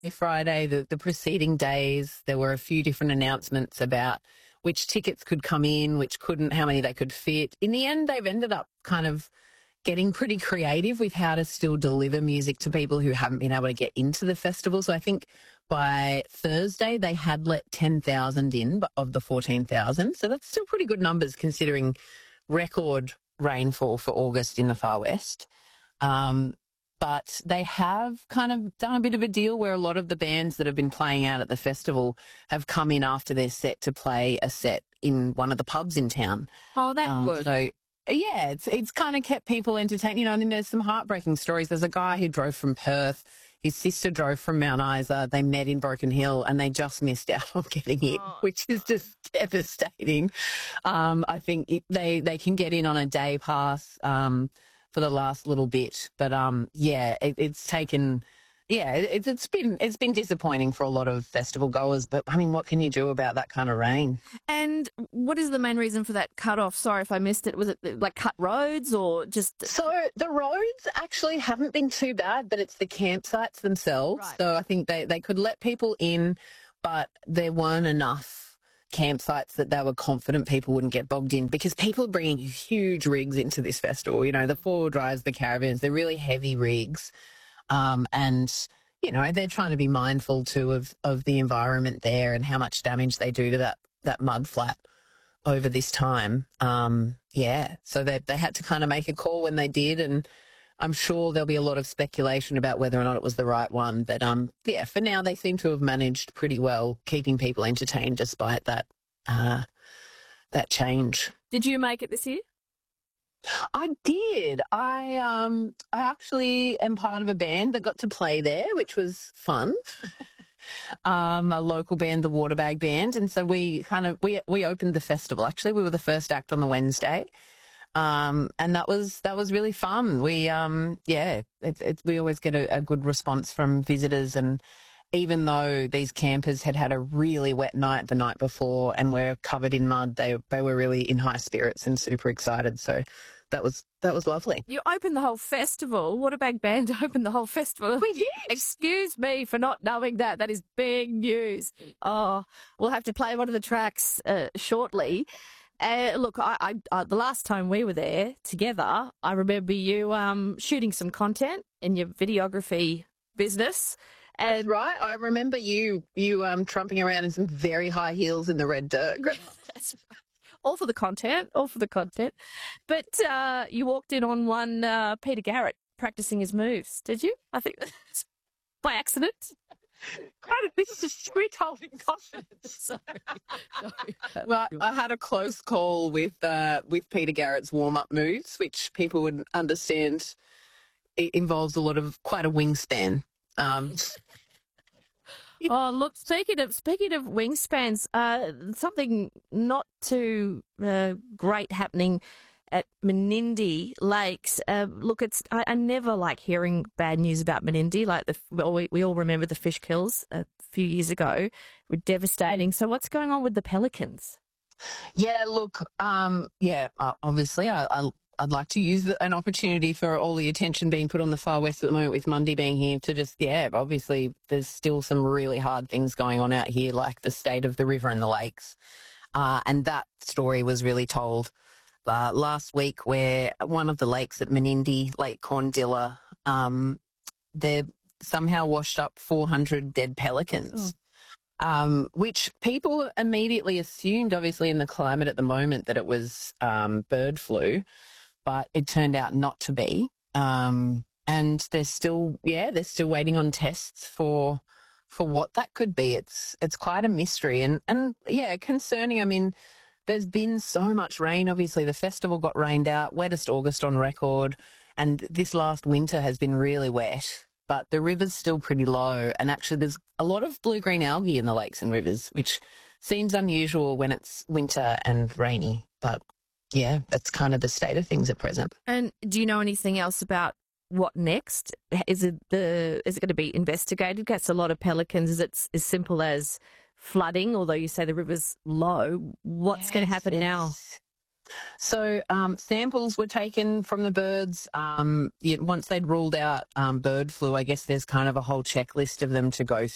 Friday, the preceding days, there were a few different announcements about which tickets could come in, which couldn't, how many they could fit. In the end, they've ended up kind of getting pretty creative with how to still deliver music to people who haven't been able to get into the festival. So I think by Thursday, they had let 10,000 in of the 14,000. So that's still pretty good numbers considering record rainfall for August in the Far West. But they have kind of done a bit of a deal where a lot of the bands that have been playing out at the festival have come in after their set to play a set in one of the pubs in town. Oh, that's good. So, yeah, it's kind of kept people entertained. You know, and then there's some heartbreaking stories. There's a guy who drove from Perth. His sister drove from Mount Isa. They met in Broken Hill and they just missed out on getting in, which is just devastating. I think they can get in on a day pass for the last little bit. But, it's taken... Yeah, it's been disappointing for a lot of festival goers, but I mean, what can you do about that kind of rain? And what is the main reason for that cut off? Sorry if I missed it. Was it like cut roads or just... So the roads actually haven't been too bad, but it's the campsites themselves. Right. So I think they could let people in, but there weren't enough campsites that they were confident people wouldn't get bogged in because people are bringing huge rigs into this festival. You know, the four-wheel drives, the caravans, they're really heavy rigs. And, you know, they're trying to be mindful too of the environment there and how much damage they do to that mud flat over this time. So they had to kind of make a call when they did, and I'm sure there'll be a lot of speculation about whether or not it was the right one. But, for now they seem to have managed pretty well keeping people entertained despite that change. Did you make it this year? I did. I actually am part of a band that got to play there, which was fun. A local band, the Waterbag Band, and so we opened the festival. Actually, we were the first act on the Wednesday, and that was really fun. We we always get a good response from visitors, and even though these campers had a really wet night the night before and were covered in mud, they were really in high spirits and super excited. So that was lovely. You opened the whole festival. Waterbag Band opened the whole festival. We did. Excuse me for not knowing that. That is big news. Oh, we'll have to play one of the tracks shortly. Look, I the last time we were there together, I remember you shooting some content in your videography business. That's right. I remember you trumping around in some very high heels in the red dirt. That's right. All for the content. But you walked in on one Peter Garrett practicing his moves, did you? I think that's by accident. This is street holding confidence. Sorry. Well, I had a close call with Peter Garrett's warm-up moves, which people would understand it involves quite a wingspan. Oh, look, speaking of wingspans, something not too great happening at Menindee Lakes. Look, I never like hearing bad news about Menindee. Like we all remember the fish kills a few years ago were devastating. So what's going on with the pelicans? Yeah, look, obviously I'd like to use an opportunity for all the attention being put on the Far West at the moment with Mundy being here to just, obviously there's still some really hard things going on out here, like the state of the river and the lakes. And that story was really told last week where one of the lakes at Menindee, Lake Corndilla, they somehow washed up 400 dead pelicans. Which people immediately assumed, obviously, in the climate at the moment that it was bird flu, but it turned out not to be. And they're still waiting on tests for what that could be. It's quite a mystery and concerning. I mean, there's been so much rain. Obviously, the festival got rained out, wettest August on record, and this last winter has been really wet. But the river's still pretty low, and actually there's a lot of blue-green algae in the lakes and rivers, which seems unusual when it's winter and rainy. But, that's kind of the state of things at present. And do you know anything else about what next? Is it going to be investigated? Gets a lot of pelicans. Is it as simple as flooding, although you say the river's low? What's going to happen now? So samples were taken from the birds. Once they'd ruled out bird flu, I guess there's kind of a whole checklist of them to go